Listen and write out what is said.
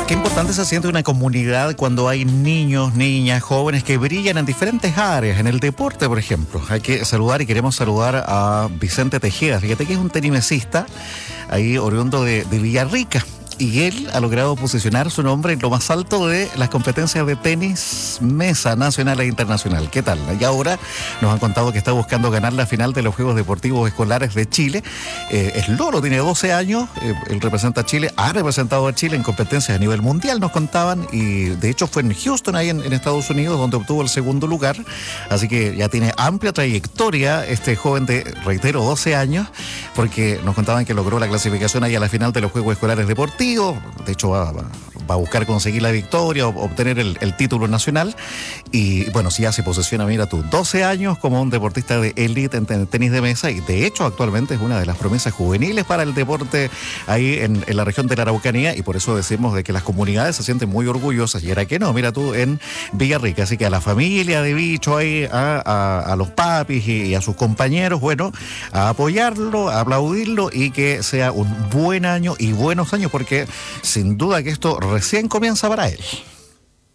Qué importante se siente una comunidad cuando hay niños, niñas, jóvenes que brillan en diferentes áreas, en el deporte, por ejemplo. Hay que saludar y queremos saludar a Vicente Tejeda. Fíjate que es un tenimesista, ahí oriundo de Villarrica. Y él ha logrado posicionar su nombre en lo más alto de las competencias de tenis mesa nacional e internacional. ¿Qué tal? Y ahora nos han contado que está buscando ganar la final de los Juegos Deportivos Escolares de Chile. Es loro, tiene 12 años, él representa a Chile, ha representado a Chile en competencias a nivel mundial, nos contaban, y de hecho fue en Houston, ahí en Estados Unidos, donde obtuvo el segundo lugar. Así que ya tiene amplia trayectoria este joven de, reitero, 12 años, porque nos contaban que logró la clasificación ahí a la final de los Juegos Escolares Deportivos. De hecho va a buscar conseguir la victoria, obtener el título nacional. Y bueno, si ya se posesiona, mira tú, 12 años como un deportista de élite en tenis de mesa, y de hecho actualmente es una de las promesas juveniles para el deporte ahí en la región de la Araucanía, y por eso decimos de que las comunidades se sienten muy orgullosas, y era que no, mira tú, en Villarrica. Así que a la familia de Bicho ahí, a los papis y a sus compañeros, bueno, a apoyarlo, a aplaudirlo, y que sea un buen año y buenos años, porque sin duda que esto recién comienza para él.